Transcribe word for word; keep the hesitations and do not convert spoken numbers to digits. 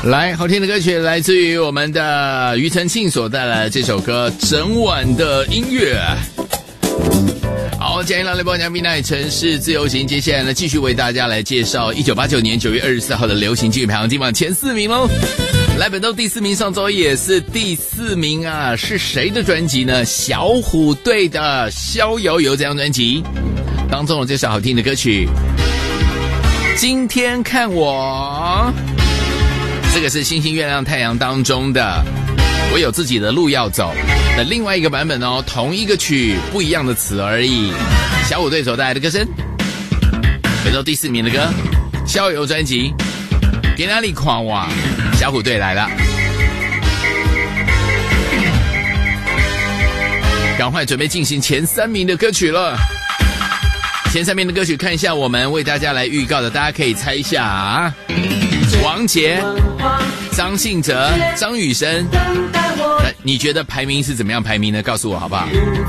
来，好听的歌曲来自于我们的庾澄庆所带来的这首歌《整晚的音乐》。好，今天来播讲闽南城市自由行，接下来呢继续为大家来介绍一九八九年九月二十四号的流行金曲排行金榜前四名喽。来，本周第四名，上周也是第四名啊，是谁的专辑呢？小虎队的《逍遥游》这张专辑当中有这首好听的歌曲《今天看我》。这个是星星月亮太阳当中的我有自己的路要走的另外一个版本哦，同一个曲不一样的词而已。小虎队所带来的歌声，本周第四名的歌逍遥游专辑给哪里狂哇，小虎队来了。赶快准备进行前三名的歌曲了。前三名的歌曲看一下我们为大家来预告的，大家可以猜一下啊。王杰、张信哲、张雨生，你觉得排名是怎么样排名呢？告诉我好不好？